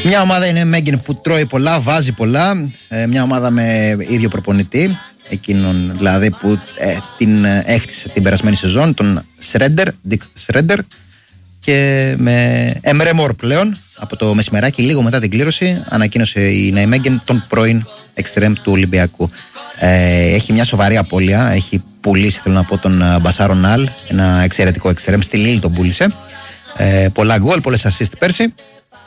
Μια ομάδα είναι Μέγγεν που τρώει πολλά, βάζει πολλά. Μια ομάδα με ίδιο προπονητή, εκείνον δηλαδή που την έκτισε την περασμένη σεζόν, τον Dick Schroeder, και με Emre Mor πλέον. Από το μεσημεράκι, λίγο μετά την κλήρωση, ανακοίνωσε η Ναϊμέγγεν τον πρώην εξτρέμ του Ολυμπιακού. Έχει μια σοβαρή απώλεια. Έχει πουλήσει, θέλω να πω, τον Μπασάρο Νάλ, ένα εξαιρετικό εξτρέμ. Στη Λίλ τον πούλησε. Πολλά γκολ, πολλές assist πέρσι.